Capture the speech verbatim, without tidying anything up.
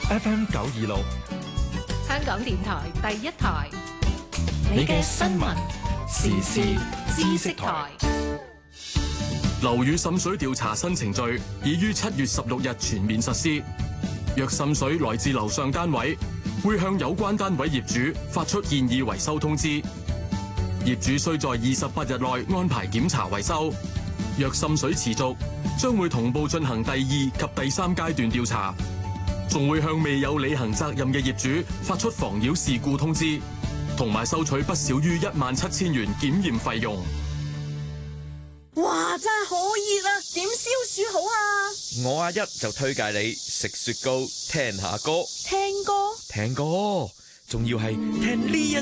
F M 九二六， 香港電台第一台， 你嘅新聞時事知識台。 樓宇滲水調查新程序已於七月十六日全面實施。若滲水來自樓上單位，會向有關單位業主發出建議維修通知。業主需在二十八日內安排檢查維修。若滲水持續，將會同步進行第二及第三階段調查，仲會向未有履行責任嘅業主發出妨擾事故通知，同埋收取不少於一萬七千元檢驗費用。 哇，真係好熱啊！點消暑好啊？ 我阿一就推介你食雪糕，聽下歌。 聽歌？ 聽歌，仲要係聽呢一